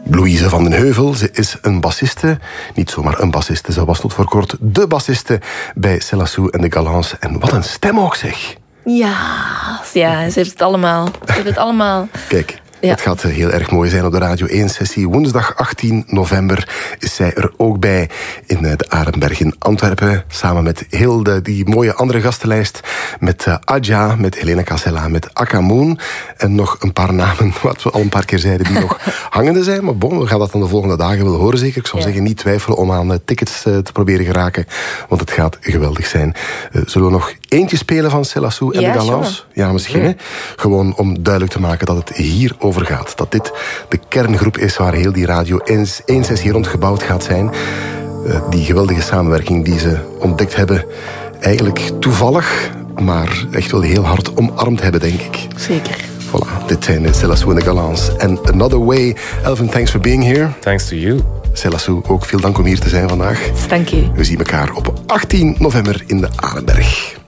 Louise van den Heuvel, ze is een bassiste. Niet zomaar een bassiste, ze was tot voor kort de bassiste bij Céla Sou en de Galants. En wat een stem ook, zeg. Ja, ze heeft het allemaal. Kijk. Ja. Het gaat heel erg mooi zijn op de Radio 1-sessie. Woensdag 18 november is zij er ook bij in de Arenberg in Antwerpen. Samen met heel die mooie andere gastenlijst. Met Adja, met Helena Casella, met Akamoon. En nog een paar namen, wat we al een paar keer zeiden, die nog hangende zijn. Maar bon, we gaan dat dan de volgende dagen wel horen zeker. Ik zou zeggen, niet twijfelen om aan tickets te proberen geraken. Want het gaat geweldig zijn. Zullen we nog eentje spelen van Céla Sou en de Galants? Sure. Ja, misschien. Hè? Gewoon om duidelijk te maken dat het hier over gaat. Dat dit de kerngroep is waar heel die Radio 1-sessie rond gebouwd gaat zijn. Die geweldige samenwerking die ze ontdekt hebben. Eigenlijk toevallig, maar echt wel heel hard omarmd hebben, denk ik. Zeker. Voilà, dit zijn Céla Sou en de Galants. En Another Way. Elvin, thanks for being here. Thanks to you. Céla Sou, ook veel dank om hier te zijn vandaag. Dank u. We zien elkaar op 18 november in de Arenberg.